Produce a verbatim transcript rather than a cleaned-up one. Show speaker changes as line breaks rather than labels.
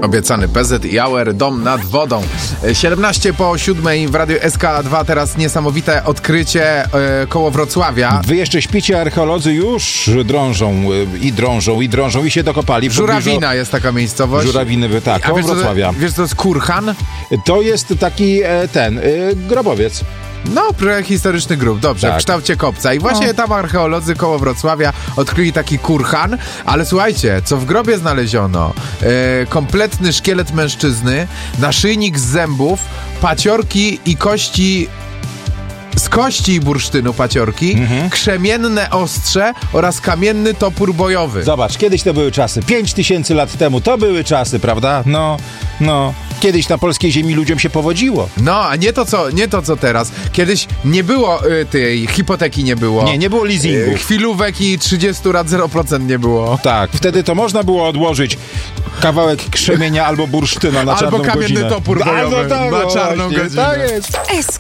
Obiecany P Z i Auer, dom nad wodą. siedemnaście po siódmej w Radiu S K dwa, teraz niesamowite odkrycie e, koło Wrocławia.
Wy jeszcze śpicie, archeolodzy już drążą e, i drążą i drążą i się dokopali. W
Żurawina
pobliżu...
jest taka miejscowość.
Żurawiny, tak, koło
wiesz,
Wrocławia.
Co, wiesz, co jest kurhan?
To jest taki e, ten, e, grobowiec.
No, prehistoryczny grób, dobrze,
tak.
w kształcie kopca. I właśnie no. tam archeolodzy koło Wrocławia odkryli taki kurhan, ale słuchajcie, co w grobie znaleziono? E, kompletny szkielet mężczyzny, naszyjnik z zębów, paciorki i kości... z kości i bursztynu paciorki, mhm. krzemienne ostrze oraz kamienny topór bojowy.
Zobacz, kiedyś to były czasy. Pięć tysięcy lat temu to były czasy, prawda? No, no. Kiedyś na polskiej ziemi ludziom się powodziło.
No, a nie to, co, nie to, co teraz. Kiedyś nie było y, tej hipoteki, nie było.
Nie, nie było leasingu.
Y, chwilówek i trzydzieści lat zero procent nie było.
Tak, wtedy to można było odłożyć kawałek krzemienia albo bursztyna na czarną
godzinę. Albo kamienny
godzinę.
topór bojowy
albo tak,
na czarną
właśnie,
godzinę.
Tak jest.